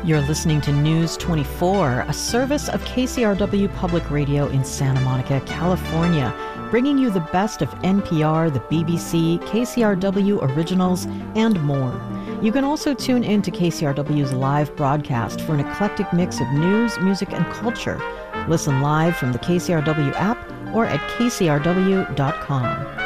You're listening to News 24, a service of KCRW Public Radio in Santa Monica, California, bringing you the best of NPR, the BBC, KCRW originals, and more. You can also tune in to KCRW's live broadcast for an eclectic mix of news, music, and culture. Listen live from the KCRW app or at kcrw.com.